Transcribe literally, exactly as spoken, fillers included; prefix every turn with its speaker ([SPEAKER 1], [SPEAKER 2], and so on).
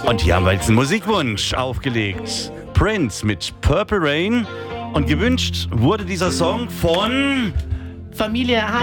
[SPEAKER 1] Und hier haben wir jetzt einen Musikwunsch aufgelegt. Prince mit Purple Rain. Und gewünscht wurde dieser Song von
[SPEAKER 2] Familie